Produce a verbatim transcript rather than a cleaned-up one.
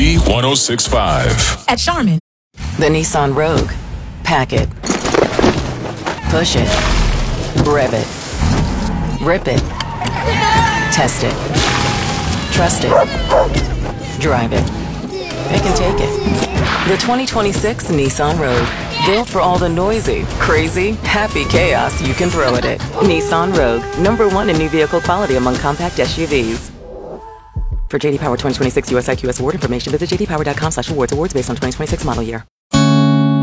Z one oh six point five. At Charmin. The Nissan Rogue. Pack it. Push it. Rev it. Rip it. Test it. Trust it. Drive it. It can take it. The twenty twenty-six Nissan Rogue. Built for all the noisy, crazy, happy chaos you can throw at it. Nissan Rogue. Number one in new vehicle quality among compact S U Vs. For J D Power twenty twenty-six U S I Q S award information, visit j d power dot com slash awards. Awards based on twenty twenty-six model year.